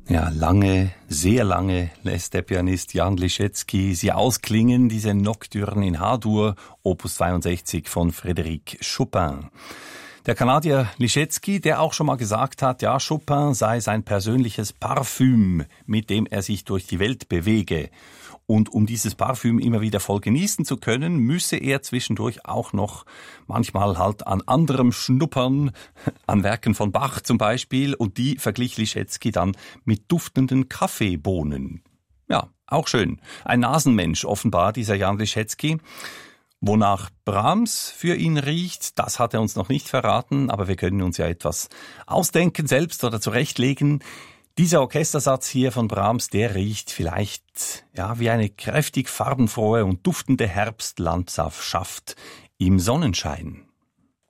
Ja, lange, sehr lange lässt der Pianist Jan Liszewski sie ausklingen, diese Nocturne in H-Dur, Opus 62 von Frédéric Chopin. Der Kanadier Liszewski, der auch schon mal gesagt hat, ja, Chopin sei sein persönliches Parfüm, mit dem er sich durch die Welt bewege. Und um dieses Parfüm immer wieder voll genießen zu können, müsse er zwischendurch auch noch manchmal halt an anderem schnuppern, an Werken von Bach zum Beispiel. Und die verglich Liszewski dann mit duftenden Kaffeebohnen. Ja, auch schön. Ein Nasenmensch offenbar, dieser Jan Liszewski. Wonach Brahms für ihn riecht, das hat er uns noch nicht verraten, aber wir können uns ja etwas ausdenken selbst oder zurechtlegen. Dieser Orchestersatz hier von Brahms, der riecht vielleicht ja wie eine kräftig farbenfrohe und duftende Herbstlandschaft im Sonnenschein.